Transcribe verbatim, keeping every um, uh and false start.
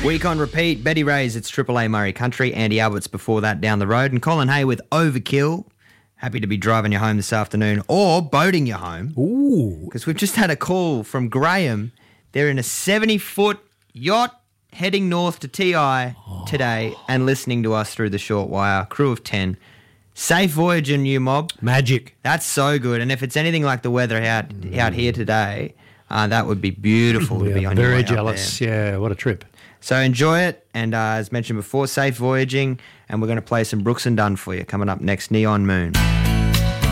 Week on repeat, Betty Ray's It's Triple A Murray Country, Andy Albert's before that Down the Road, and Colin Hay with Overkill. Happy to be driving you home this afternoon or boating you home. Ooh. Because we've just had a call from Graham. They're in a seventy-foot yacht heading north to T I today and listening to us through the short wire. Crew of ten. Safe voyage in you, mob. Magic. That's so good. And if it's anything like the weather out, out here today, uh, that would be beautiful to We be are on your way very up jealous. there. Yeah, what a trip. So enjoy it, and uh, as mentioned before, safe voyaging, and we're going to play some Brooks and Dunn for you coming up next, Neon Moon.